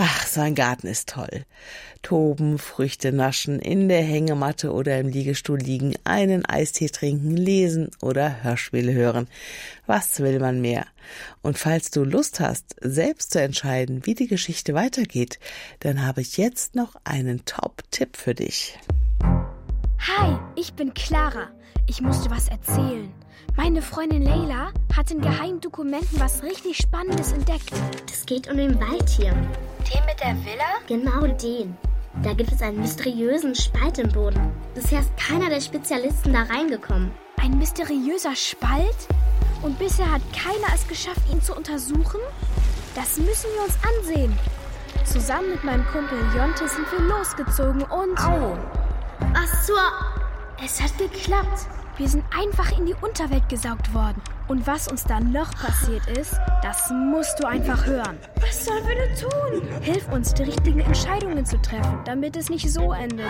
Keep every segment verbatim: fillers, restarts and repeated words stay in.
Ach, so ein Garten ist toll. Toben, Früchte naschen, in der Hängematte oder im Liegestuhl liegen, einen Eistee trinken, lesen oder Hörspiele hören. Was will man mehr? Und falls du Lust hast, selbst zu entscheiden, wie die Geschichte weitergeht, dann habe ich jetzt noch einen Top-Tipp für dich. Hi, ich bin Clara. Ich musste was erzählen. Meine Freundin Leila hat in geheimen Dokumenten was richtig Spannendes entdeckt. Es geht um den Wald hier. Den mit der Villa? Genau den. Da gibt es einen mysteriösen Spalt im Boden. Bisher ist keiner der Spezialisten da reingekommen. Ein mysteriöser Spalt? Und bisher hat keiner es geschafft, ihn zu untersuchen? Das müssen wir uns ansehen. Zusammen mit meinem Kumpel Jonte sind wir losgezogen und... Au! Ach so, es hat geklappt. Wir sind einfach in die Unterwelt gesaugt worden. Und was uns dann noch passiert ist, das musst du einfach hören. Was sollen wir denn tun? Hilf uns, die richtigen Entscheidungen zu treffen, damit es nicht so endet.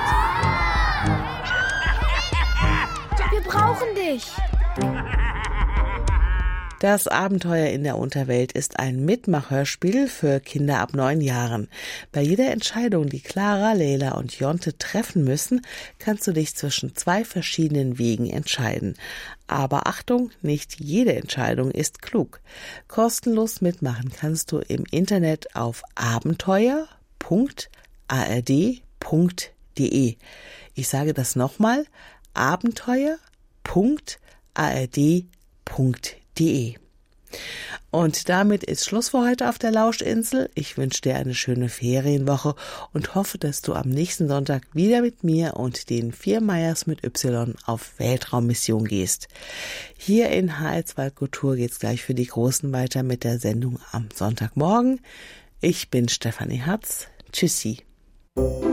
Wir brauchen dich. Das Abenteuer in der Unterwelt ist ein Mitmachhörspiel für Kinder ab neun Jahren. Bei jeder Entscheidung, die Clara, Leila und Jonte treffen müssen, kannst du dich zwischen zwei verschiedenen Wegen entscheiden. Aber Achtung, nicht jede Entscheidung ist klug. Kostenlos mitmachen kannst du im Internet auf abenteuer punkt a r d punkt d e. Ich sage das nochmal, abenteuer punkt a r d punkt d e. De. Und damit ist Schluss für heute auf der Lauschinsel. Ich wünsche dir eine schöne Ferienwoche und hoffe, dass du am nächsten Sonntag wieder mit mir und den vier Meyers mit Y auf Weltraummission gehst. Hier in H L zwei Kultur geht's gleich für die Großen weiter mit der Sendung am Sonntagmorgen. Ich bin Stefanie Hatz. Tschüssi.